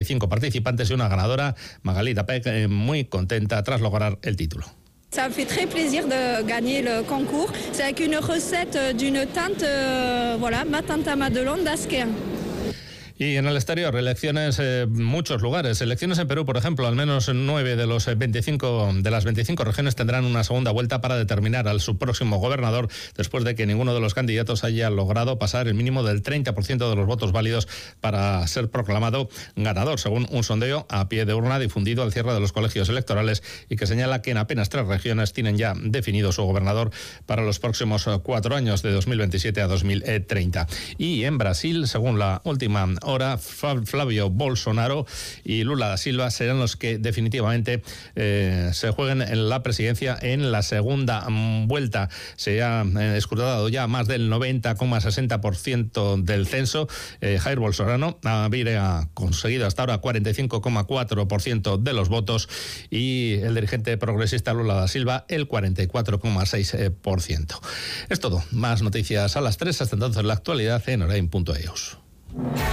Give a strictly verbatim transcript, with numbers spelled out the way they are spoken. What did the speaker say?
cinco participantes y una ganadora, Magali Tapec, eh, muy contenta tras lograr el título. Ça me fait très plaisir de gagner le concours. C'est avec une recette d'une tante, euh, voilà, ma tante à Madelon d'Asquer. Y en el exterior, elecciones en eh, muchos lugares. Elecciones en Perú, por ejemplo, al menos nueve de los veinticinco de las veinticinco regiones tendrán una segunda vuelta para determinar al su próximo gobernador, después de que ninguno de los candidatos haya logrado pasar el mínimo del treinta por ciento de los votos válidos para ser proclamado ganador, según un sondeo a pie de urna difundido al cierre de los colegios electorales y que señala que en apenas tres regiones tienen ya definido su gobernador para los próximos cuatro años, de dos mil veintisiete a dos mil treinta. Y en Brasil, según la última hora, Flavio Bolsonaro y Lula da Silva serán los que definitivamente eh, se jueguen en la presidencia en la segunda vuelta. Se ha eh, escrutado ya más del noventa coma sesenta por ciento del censo. Eh, Jair Bolsonaro habría conseguido hasta ahora cuarenta y cinco coma cuatro por ciento de los votos y el dirigente progresista Lula da Silva el cuarenta y cuatro coma seis por ciento. Es todo. Más noticias a las tres. Hasta entonces, la actualidad en orain punto eus.